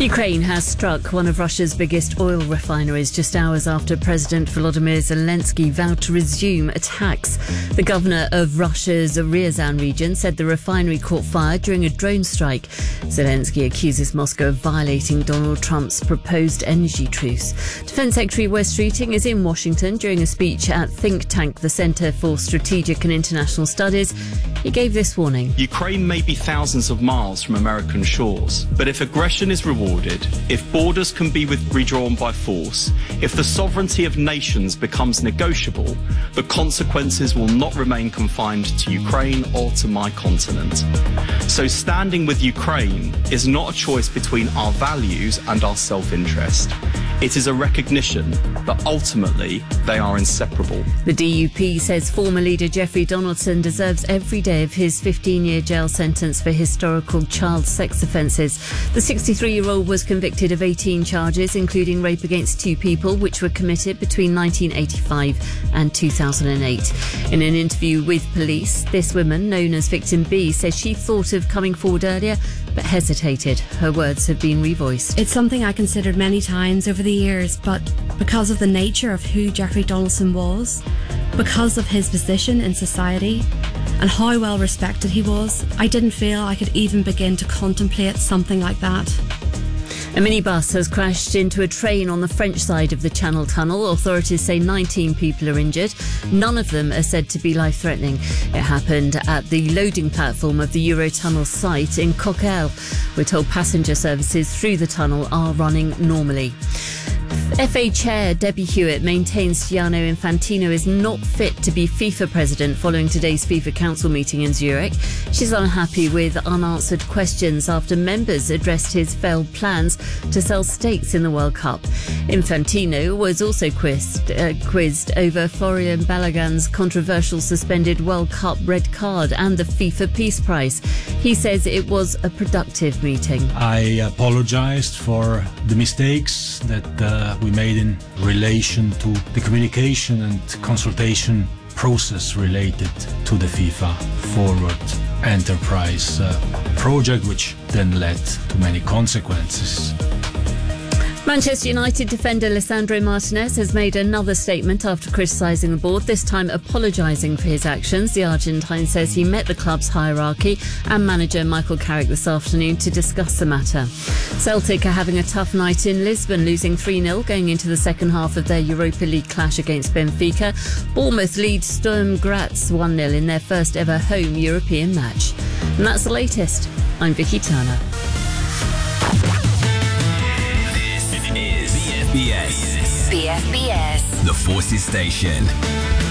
Ukraine has struck one of Russia's biggest oil refineries just hours after President Volodymyr Zelensky vowed to resume attacks. The governor of Russia's Ryazan region said the refinery caught fire during a drone strike. Zelensky accuses Moscow of violating Donald Trump's proposed energy truce. Defense Secretary Wes Streeting is in Washington during a speech at think tank the Center for Strategic and International Studies. He gave this warning. Ukraine may be thousands of miles from American shores, but if aggression is rewarded, if borders can be redrawn by force, if the sovereignty of nations becomes negotiable, the consequences will not remain confined to Ukraine or to my continent. So standing with Ukraine is not a choice between our values and our self-interest. It is a recognition that ultimately they are inseparable. The DUP says former leader Jeffrey Donaldson deserves every day of his 15-year jail sentence for historical child sex offences. The 63-year-old was convicted of 18 charges, including rape against two people, which were committed between 1985 and 2008. In an interview with police, this woman, known as Victim B, says she thought of coming forward earlier but hesitated. Her words have been revoiced. It's something I considered many times over the years, but because of the nature of who Jeffrey Donaldson was, because of his position in society, and how well respected he was, I didn't feel I could even begin to contemplate something like that. A minibus has crashed into a train on the French side of the Channel Tunnel. Authorities say 19 people are injured. None of them are said to be life-threatening. It happened at the loading platform of the Eurotunnel site in Coquelles. We're told passenger services through the tunnel are running normally. FA Chair Debbie Hewitt maintains Gianni Infantino is not fit to be FIFA president following today's FIFA Council meeting in Zurich. She's unhappy with unanswered questions after members addressed his failed plans to sell stakes in the World Cup. Infantino was also quizzed over Florian Balogun's controversial suspended World Cup red card and the FIFA Peace Prize. He says it was a productive meeting. I apologized for the mistakes that we made in relation to the communication and consultation process related to the FIFA Forward Enterprise project, which then led to many consequences. Manchester United defender Lisandro Martinez has made another statement after criticising the board, this time apologising for his actions. The Argentine says he met the club's hierarchy and manager Michael Carrick this afternoon to discuss the matter. Celtic are having a tough night in Lisbon, losing 3-0 going into the second half of their Europa League clash against Benfica. Bournemouth lead Sturm Graz 1-0 in their first ever home European match. And that's the latest. I'm Vicky Turner. BFBS. The Forces Station.